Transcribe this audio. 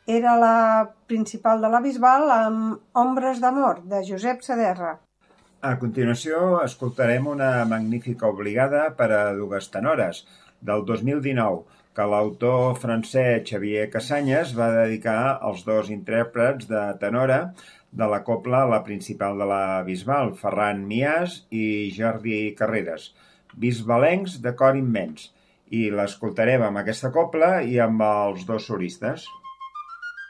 era la principal de la Bisbal amb Ombres d'amor, de Josep Saderra. A continuació, escoltarem una magnífica obligada per a dues tenores, del 2019, que l'autor francès Xavier Cassanyes va dedicar als dos intèrprets de tenora de la cobla La principal de la Bisbal, Ferran Mias i Jordi Carreras, bisbalencs de cor immens, i l'escoltarem amb aquesta cobla i amb els dos solistes.